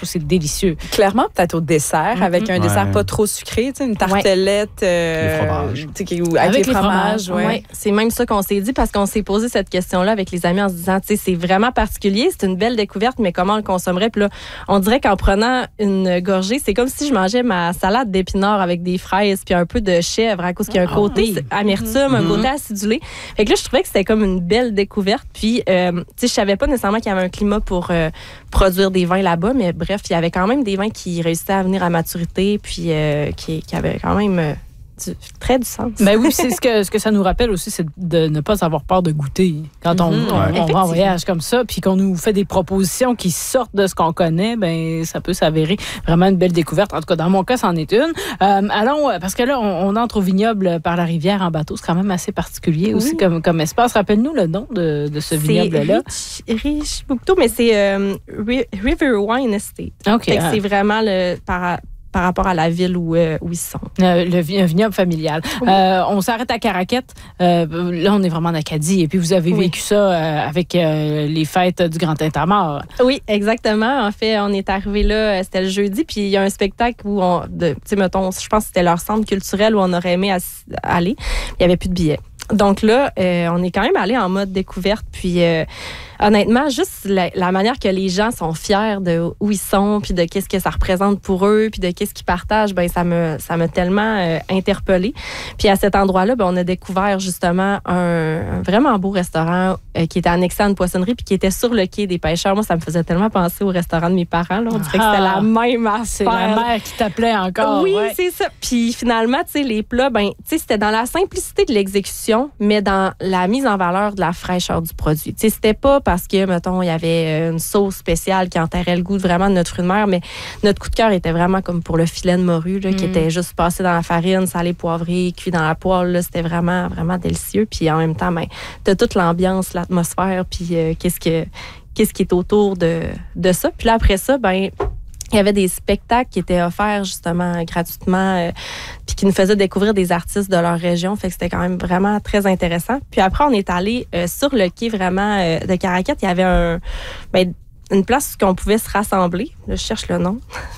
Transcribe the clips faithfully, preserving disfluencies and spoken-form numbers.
trouve que c'est délicieux. Clairement, peut-être au dessert, mm-hmm. avec un ouais. dessert pas trop sucré, une tartelette euh, les fromages. Avec, avec les fromages. Ouais. Ouais. C'est même ça qu'on s'est dit parce qu'on s'est posé cette question-là avec les amis en se disant, tu sais, c'est vraiment particulier, c'est une belle découverte, mais comment on le consommerait? Puis là, on dirait qu'en prenant une gorgée, c'est comme si je mangeais ma salade d'épinards avec des fraises puis un peu de chèvre à cause qu'il y a un côté oh. amertume, mm-hmm. un côté acidulé. Fait que là, je trouvais que c'était comme une belle découverte. Puis, euh, tu sais, je savais pas nécessairement qu'il y avait un climat pour euh, produire des vins là-bas, mais bref, il y avait quand même des vins qui réussissaient à venir à maturité puis euh, qui, qui avaient quand même euh, du, très du sens. Ben oui, c'est ce que, ce que ça nous rappelle aussi, c'est de ne pas avoir peur de goûter. Quand on, mm-hmm. on, on va en voyage comme ça, puis qu'on nous fait des propositions qui sortent de ce qu'on connaît, ben ça peut s'avérer vraiment une belle découverte. En tout cas, dans mon cas, c'en est une. Euh, allons, parce que là, on, on entre au vignoble par la rivière en bateau. C'est quand même assez particulier aussi oui. comme, comme espace. Rappelle-nous le nom de, de ce vignoble-là. C'est Richibouctou, mais c'est euh, River Wine Estate. OK. Fait que c'est vraiment le... Par, par rapport à la ville où, euh, où ils sont. Euh, le un vignoble familial. Oui. Euh, on s'arrête à Caraquette. Euh, là, on est vraiment en Acadie. Et puis, vous avez oui. vécu ça euh, avec euh, les fêtes du Grand Tintamarre. Oui, exactement. En fait, on est arrivé là, c'était le jeudi, puis il y a un spectacle où on... Tu sais, mettons, je pense que c'était leur centre culturel où on aurait aimé ass- aller. Il n'y avait plus de billets. Donc là, euh, on est quand même allé en mode découverte, puis... Euh, honnêtement, juste la, la manière que les gens sont fiers de où ils sont, puis de qu'est-ce que ça représente pour eux, puis de qu'est-ce qu'ils partagent, ben ça me ça m'a tellement euh, interpellée. Puis à cet endroit-là, ben on a découvert justement un, un vraiment beau restaurant euh, qui était annexé à une poissonnerie, puis qui était sur le quai des pêcheurs. Moi, ça me faisait tellement penser au restaurant de mes parents. Là. On dirait ah, que c'était la même affaire. C'est la mère qui t'appelait encore. Oui, ouais. c'est ça. Puis finalement, tu sais, les plats, ben, tu sais, c'était dans la simplicité de l'exécution, mais dans la mise en valeur de la fraîcheur du produit. Tu sais, c'était pas parce que, mettons, il y avait une sauce spéciale qui enterrait le goût vraiment de notre fruit de mer, mais notre coup de cœur était vraiment comme pour le filet de morue, là, mm. qui était juste passé dans la farine, salé, poivré, cuit dans la poêle. Là, c'était vraiment, vraiment délicieux. Puis en même temps, ben, t'as toute l'ambiance, l'atmosphère, puis euh, qu'est-ce que, qu'est-ce qui est autour de, de ça. Puis là, après ça, ben, il y avait des spectacles qui étaient offerts justement gratuitement euh, puis qui nous faisaient découvrir des artistes de leur région. Fait que c'était quand même vraiment très intéressant. Puis après, on est allé euh, sur le quai vraiment euh, de Caraquette. Il y avait un, ben, une place où on pouvait se rassembler. Là, je cherche le nom.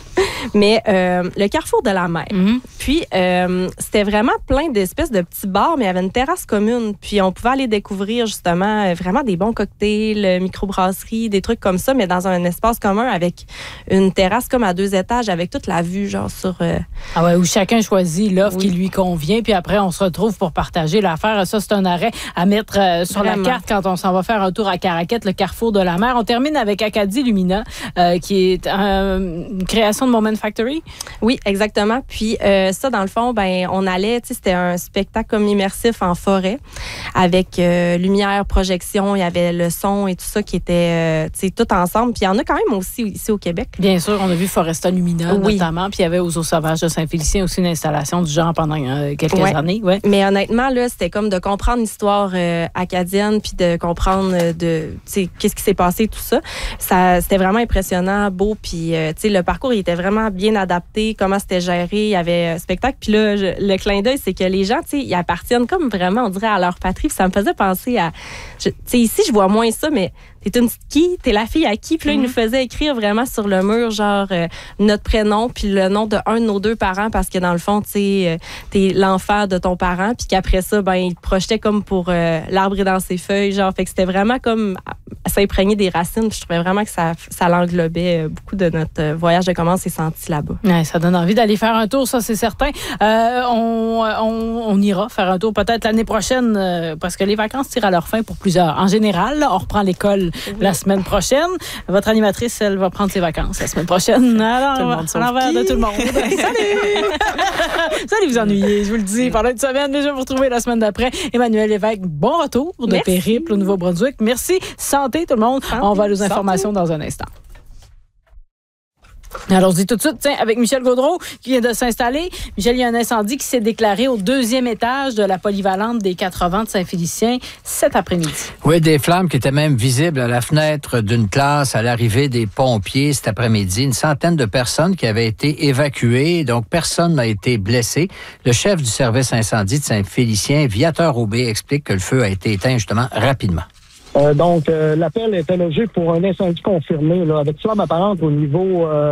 Mais euh, le Carrefour de la Mer. Mm-hmm. Puis, euh, c'était vraiment plein d'espèces de petits bars, mais il y avait une terrasse commune. Puis, on pouvait aller découvrir, justement, euh, vraiment des bons cocktails, microbrasserie, des trucs comme ça, mais dans un espace commun avec une terrasse comme à deux étages, avec toute la vue, genre, sur... Euh... Ah ouais, où chacun choisit l'offre oui. qui lui convient, puis après, on se retrouve pour partager l'affaire. Ça, c'est un arrêt à mettre euh, sur vraiment. La carte quand on s'en va faire un tour à Caraquette, le Carrefour de la Mer. On termine avec Acadie Lumina, euh, qui est euh, une création de Moment Factory. Oui, exactement. Puis euh, ça, dans le fond, ben on allait, tu sais, c'était un spectacle comme immersif en forêt avec euh, lumière, projection, il y avait le son et tout ça qui était, euh, tu sais, tout ensemble. Puis il y en a quand même aussi ici au Québec. Bien sûr, on a vu Foresta Lumina oui. notamment, puis il y avait aux Eaux Sauvages de Saint-Félicien aussi une installation du genre pendant euh, quelques ouais. années. Ouais. Mais honnêtement, là, c'était comme de comprendre l'histoire euh, acadienne puis de comprendre euh, de, tu sais, qu'est-ce qui s'est passé, tout ça. Ça, c'était vraiment impressionnant, beau, puis euh, tu sais, le parcours, il était vraiment bien adapté, comment c'était géré, il y avait un spectacle. Puis là, je, le clin d'œil, c'est que les gens, tu sais, ils appartiennent comme vraiment, on dirait, à leur patrie. Puis ça me faisait penser à... Tu sais, ici, je vois moins ça, mais t'es une petite qui? T'es la fille à qui? Puis là, mm-hmm. ils nous faisaient écrire vraiment sur le mur, genre, euh, notre prénom, puis le nom de un de nos deux parents, parce que dans le fond, tu sais, euh, t'es l'enfant de ton parent, puis qu'après ça, ben, ils te projetaient comme pour euh, l'arbre est dans ses feuilles, genre. Fait que c'était vraiment comme s'imprégner des racines. Puis je trouvais vraiment que ça, ça l'englobait beaucoup de notre voyage de comment on s'est senti là-bas. Ouais, ça donne envie d'aller faire un tour, ça, c'est certain. Euh, on, on, on ira faire un tour peut-être l'année prochaine, euh, parce que les vacances tirent à leur fin pour plusieurs. En général, là, on reprend l'école oui. la semaine prochaine. Votre animatrice, elle va prendre ses vacances la semaine prochaine. Alors, à l'envers de tout le monde. Salut! Salut, vous ennuyez, je vous le dis. Pendant une semaine, mais je vais vous retrouver la semaine d'après. Emmanuel Lévesque, bon retour de Merci. Périple au Nouveau-Brunswick. Merci. Santé, tout le monde. Santé. On va aux informations Santé. Dans un instant. Alors, je dis tout de suite, tiens, avec Michel Gaudreault qui vient de s'installer. Michel, il y a un incendie qui s'est déclaré au deuxième étage de la polyvalente des quatre-vents de Saint-Félicien cet après-midi. Oui, des flammes qui étaient même visibles à la fenêtre d'une classe à l'arrivée des pompiers cet après-midi. Une centaine de personnes qui avaient été évacuées, donc personne n'a été blessé. Le chef du service incendie de Saint-Félicien, Viateur Aubé, explique que le feu a été éteint justement rapidement. Euh, donc, euh, l'appel était logé pour un incendie confirmé, là, avec flamme apparente au niveau... Euh